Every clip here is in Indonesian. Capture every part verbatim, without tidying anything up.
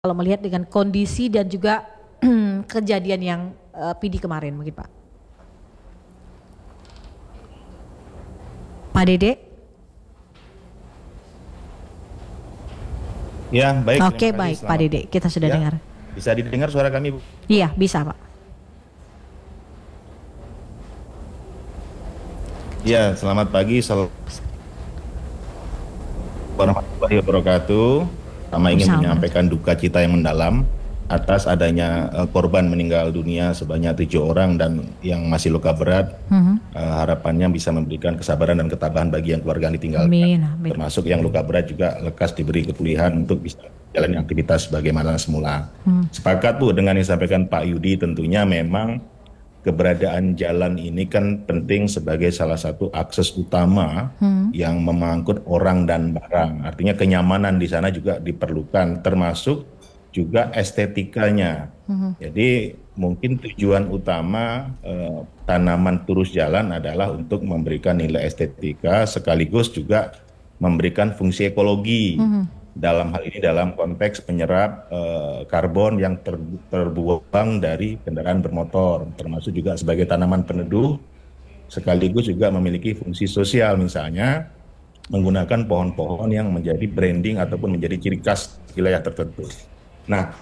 Kalau melihat dengan kondisi dan juga kejadian yang uh, P D kemarin mungkin Pak. Pak Dede. Ya, baik. Oke, baik Pak Dede, kita sudah ya. dengar. Bisa didengar suara kami, Bu? Iya, bisa Pak. Ya, selamat pagi. Selamat warahmatullahi wabarakatuh. Sama ingin Sama. menyampaikan duka cita yang mendalam atas adanya uh, korban meninggal dunia sebanyak tujuh orang dan yang masih luka berat. Uh-huh. Uh, harapannya bisa memberikan kesabaran dan ketabahan bagi yang keluarga yang ditinggalkan. Amin, amin. Termasuk yang luka berat juga lekas diberi kepulihan untuk bisa jalani aktivitas bagaimana semula. Hmm. Sepakat Bu dengan yang disampaikan Pak Yudi, tentunya memang keberadaan jalan ini kan penting sebagai salah satu akses utama hmm. yang memangkut orang dan barang. Artinya kenyamanan di sana juga diperlukan, termasuk juga estetikanya. Hmm. Jadi mungkin tujuan utama eh, tanaman turus jalan adalah untuk memberikan nilai estetika sekaligus juga memberikan fungsi ekologi. Hmm. Dalam hal ini dalam konteks penyerap eh, karbon yang ter, terbuang dari kendaraan bermotor, termasuk juga sebagai tanaman peneduh, sekaligus juga memiliki fungsi sosial, misalnya menggunakan pohon-pohon yang menjadi branding ataupun menjadi ciri khas wilayah tertentu. Nah,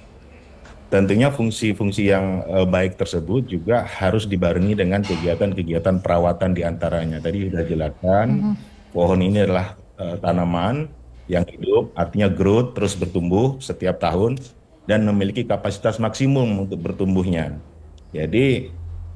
tentunya fungsi-fungsi yang eh, baik tersebut juga harus dibarengi dengan kegiatan-kegiatan perawatan diantaranya. Tadi sudah jelaskan, mm-hmm. pohon ini adalah eh, tanaman yang hidup, artinya growth, terus bertumbuh setiap tahun dan memiliki kapasitas maksimum untuk bertumbuhnya. Jadi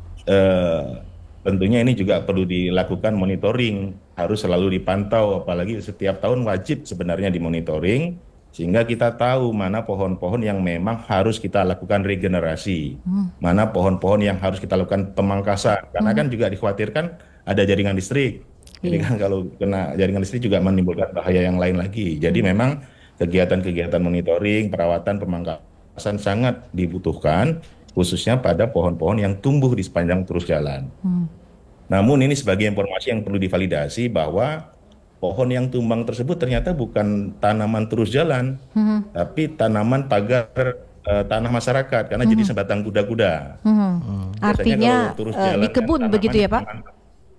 eh, tentunya ini juga perlu dilakukan monitoring, harus selalu dipantau, apalagi setiap tahun wajib sebenarnya dimonitoring, sehingga kita tahu mana pohon-pohon yang memang harus kita lakukan regenerasi, hmm. mana pohon-pohon yang harus kita lakukan pemangkasan, karena hmm. kan juga dikhawatirkan ada jaringan listrik. Jadi kan kalau kena jaringan listrik juga menimbulkan bahaya yang lain lagi. Jadi memang kegiatan-kegiatan monitoring, perawatan, pemangkasan sangat dibutuhkan, khususnya pada pohon-pohon yang tumbuh di sepanjang turus jalan. Hmm. Namun ini sebagai informasi yang perlu divalidasi bahwa pohon yang tumbang tersebut ternyata bukan tanaman turus jalan, hmm. tapi tanaman pagar uh, tanah masyarakat, karena hmm. jadi sebatang kuda-kuda. Hmm. Hmm. Artinya uh, di kebun begitu ya Pak? Tangan,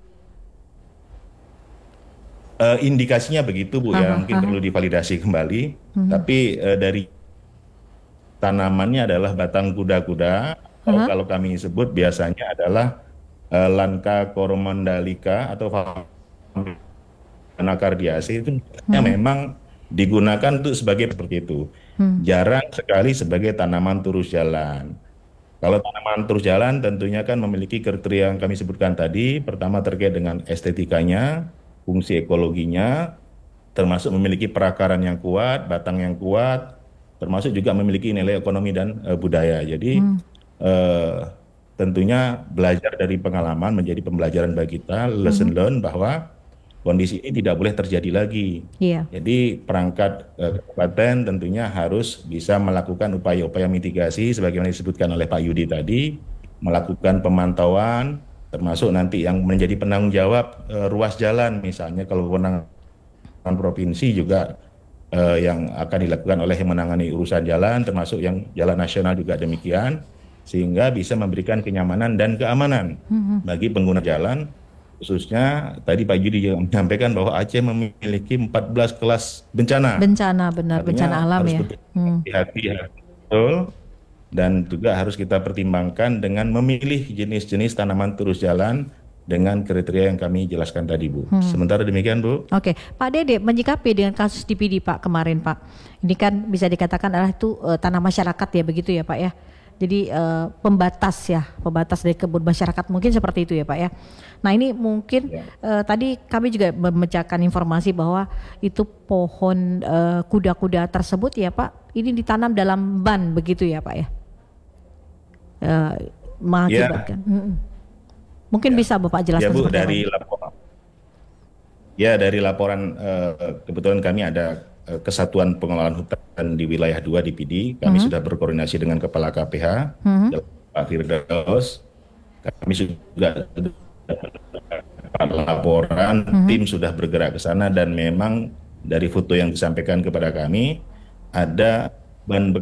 Uh, indikasinya begitu Bu, aha, ya mungkin aha. perlu divalidasi kembali. Uh-huh. Tapi uh, dari tanamannya adalah batang kuda-kuda. Uh-huh. Kalau kami sebut biasanya adalah uh, Lanca coromandalica atau Anacardiaceae itu uh-huh. memang digunakan untuk sebagai seperti itu. Uh-huh. Jarang sekali sebagai tanaman turus jalan. Kalau tanaman turus jalan tentunya kan memiliki kriteria yang kami sebutkan tadi. Pertama terkait dengan estetikanya, fungsi ekologinya, termasuk memiliki perakaran yang kuat, batang yang kuat, termasuk juga memiliki nilai ekonomi dan uh, budaya. Jadi hmm. uh, tentunya belajar dari pengalaman menjadi pembelajaran bagi kita, lesson hmm. learn bahwa kondisi ini tidak boleh terjadi lagi. Yeah. Jadi perangkat uh, kabupaten tentunya harus bisa melakukan upaya-upaya mitigasi sebagaimana disebutkan oleh Pak Yudi tadi, melakukan pemantauan, termasuk nanti yang menjadi penanggung jawab e, ruas jalan, misalnya kalau kewenangan provinsi juga e, yang akan dilakukan oleh yang menangani urusan jalan, termasuk yang jalan nasional juga demikian, sehingga bisa memberikan kenyamanan dan keamanan mm-hmm. bagi pengguna jalan, khususnya tadi Pak Yudi juga menyampaikan bahwa Aceh memiliki empat belas kelas bencana. Bencana, benar. Artinya bencana alam ya. Hati-hati, hmm. betul. Dan juga harus kita pertimbangkan dengan memilih jenis-jenis tanaman turus jalan dengan kriteria yang kami jelaskan tadi Bu. Hmm. Sementara demikian Bu. Oke, Pak Dede menyikapi dengan kasus di P D Pak kemarin Pak. Ini kan bisa dikatakan adalah itu uh, tanah masyarakat ya begitu ya Pak ya. Jadi uh, pembatas ya, pembatas dari kebun masyarakat mungkin seperti itu ya Pak ya. Nah ini mungkin ya. uh, tadi kami juga memecahkan informasi bahwa itu pohon uh, kuda-kuda tersebut ya Pak, ini ditanam dalam ban begitu ya Pak ya. Uh, mengakibatkan. Ya. Hmm. Mungkin ya. bisa Bapak jelaskan. Ya Bu, dari laporan. Ya dari laporan uh, kebetulan kami ada uh, Kesatuan Pengelolaan Hutan di wilayah dua di P D. Kami hmm. sudah berkoordinasi dengan Kepala K P H, hmm. Pak Firdaus. Kami sudah laporan, hmm. tim sudah bergerak ke sana dan memang dari foto yang disampaikan kepada kami ada bahan